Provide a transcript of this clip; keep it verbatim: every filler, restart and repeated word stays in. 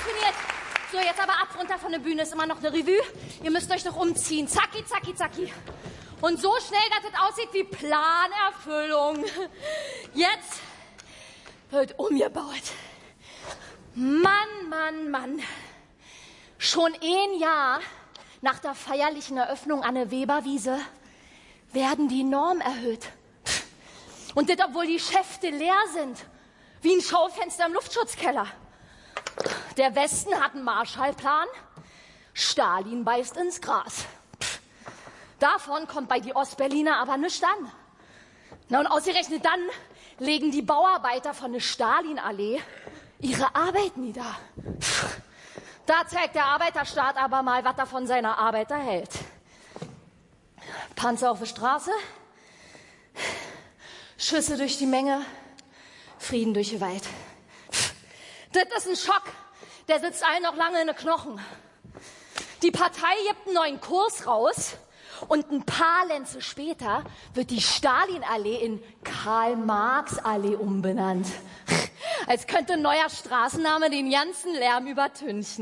funktioniert. So, jetzt aber ab, runter von der Bühne, ist immer noch eine Revue. Ihr müsst euch doch umziehen. Zacki, zacki, zacki. Und so schnell, dass es aussieht wie Planerfüllung. Jetzt wird umgebaut. Mann, Mann, Mann. Schon ein Jahr nach der feierlichen Eröffnung an der Weberwiese werden die Normen erhöht. Und das, obwohl die Schäfte leer sind. Wie ein Schaufenster im Luftschutzkeller. Der Westen hat einen Marshallplan. Stalin beißt ins Gras. Pff, davon kommt bei die Ostberliner aber nichts an. Na und ausgerechnet dann legen die Bauarbeiter von der Stalinallee ihre Arbeit nieder. Pff, da zeigt der Arbeiterstaat aber mal, was er von seiner Arbeit hält. Panzer auf der Straße, Schüsse durch die Menge, Frieden durch den Wald. Pff, das ist ein Schock. Der sitzt allen noch lange in den Knochen. Die Partei gibt einen neuen Kurs raus und ein paar Lenze später wird die Stalinallee in Karl-Marx-Allee umbenannt. Als könnte ein neuer Straßenname den ganzen Lärm übertünchen.